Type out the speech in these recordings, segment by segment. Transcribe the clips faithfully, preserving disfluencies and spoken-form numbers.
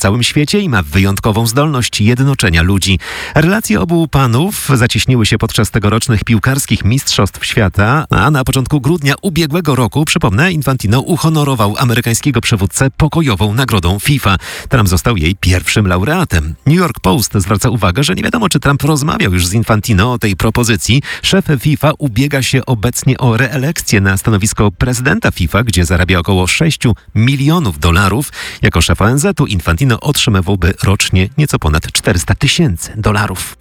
całym świecie i ma wyjątkową zdolność jednoczenia ludzi. Relacje obu panów zacieśniły się podczas tegorocznych piłkarskich mistrzostw świata, a na początku grudnia ubiegłego roku, przypomnę, Infantino uhonorował amerykańskiego przywódcę pokojową nagrodą FIFA. Trump został jej pierwszym laureatem. New York Post zwraca uwagę, że nie wiadomo, czy Trump rozmawiał już z Infantino o tej propozycji. Szef FIFA ubiega się obecnie o reelekcję na stanowisko prezydenta FIFA, gdzie zarabia około sześć milionów dolarów. Jako szef O N Z-u Infantino otrzymywałby rocznie nieco ponad czterysta tysięcy dolarów.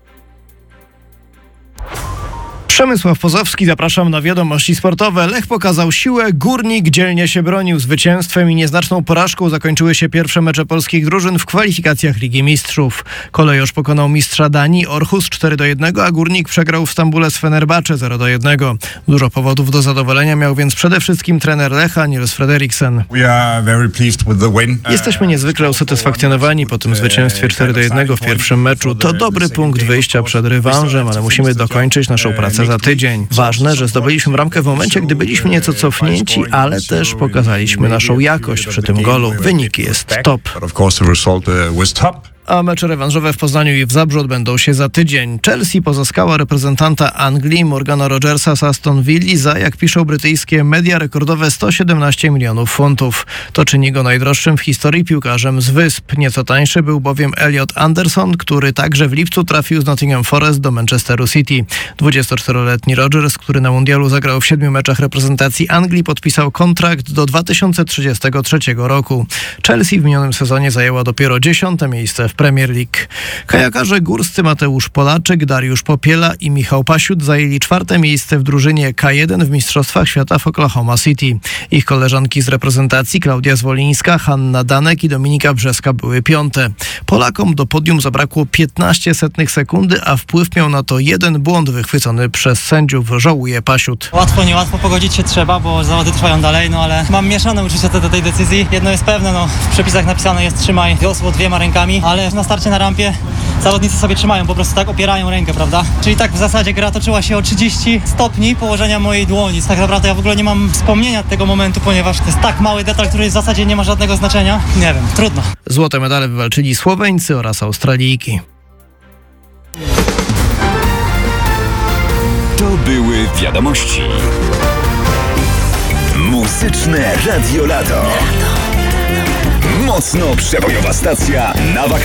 Przemysław Pozowski, zapraszam na wiadomości sportowe. Lech pokazał siłę, Górnik dzielnie się bronił. Zwycięstwem i nieznaczną porażką zakończyły się pierwsze mecze polskich drużyn w kwalifikacjach Ligi Mistrzów. Kolejorz pokonał mistrza Danii Orhus cztery do jednego, a Górnik przegrał w Stambule z Fenerbahce zero do jednego. Dużo powodów do zadowolenia miał więc przede wszystkim trener Lecha Niels Frederiksen. Jesteśmy niezwykle usatysfakcjonowani po tym zwycięstwie cztery do jednego w pierwszym meczu. To dobry punkt wyjścia przed rewanżem, ale musimy dokończyć naszą pracę za tydzień. Ważne, że zdobyliśmy bramkę w momencie, gdy byliśmy nieco cofnięci, ale też pokazaliśmy naszą jakość przy tym golu. Wynik jest top. A mecze rewanżowe w Poznaniu i w Zabrzu odbędą się za tydzień. Chelsea pozyskała reprezentanta Anglii Morgana Rogersa z Aston Villa za, jak piszą brytyjskie media, rekordowe sto siedemnaście milionów funtów. To czyni go najdroższym w historii piłkarzem z Wysp. Nieco tańszy był bowiem Elliot Anderson, który także w lipcu trafił z Nottingham Forest do Manchesteru City. dwudziestoczteroletni Rogers, który na mundialu zagrał w siedmiu meczach reprezentacji Anglii, podpisał kontrakt do dwa tysiące trzydziestego trzeciego roku. Chelsea w minionym sezonie zajęła dopiero dziesiąte miejsce w Premier League. Kajakarze górscy Mateusz Polaczek, Dariusz Popiela i Michał Pasiut zajęli czwarte miejsce w drużynie K jeden w Mistrzostwach Świata w Oklahoma City. Ich koleżanki z reprezentacji Klaudia Zwolińska, Hanna Danek i Dominika Brzeska były piąte. Polakom do podium zabrakło piętnaście setnych sekundy, a wpływ miał na to jeden błąd wychwycony przez sędziów, żałuje Pasiut. Łatwo, niełatwo, pogodzić się trzeba, bo zawody trwają dalej, no ale mam mieszane uczucia do tej decyzji. Jedno jest pewne, no w przepisach napisane jest trzymaj wiosło dwiema rękami, ale na starcie na rampie zawodnicy sobie trzymają, po prostu tak opierają rękę, prawda? Czyli tak w zasadzie gra toczyła się o trzydzieści stopni położenia mojej dłoni. Tak naprawdę ja w ogóle nie mam wspomnienia tego momentu, ponieważ to jest tak mały detal, który w zasadzie nie ma żadnego znaczenia. Nie wiem, trudno. Złote medale wywalczyli Słoweńcy oraz Australijki. To były wiadomości. Muzyczne Radio Lato. Mocno przebojowa stacja na wakacje.